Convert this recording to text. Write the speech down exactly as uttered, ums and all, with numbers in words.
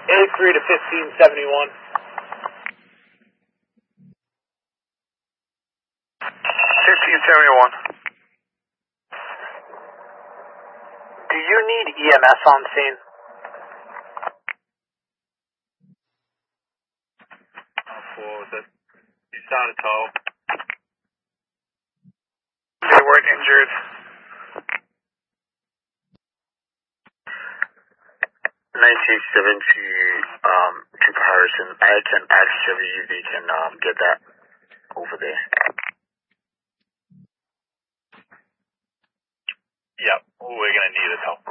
A three to fifteen seventy-one. fifteen seventy-one. Do you need E M S on scene? For the, you sounded tall. They weren't injured. nineteen seventy um, comparison. I can actually, they can um, get that over there. Yep, we're gonna need his help.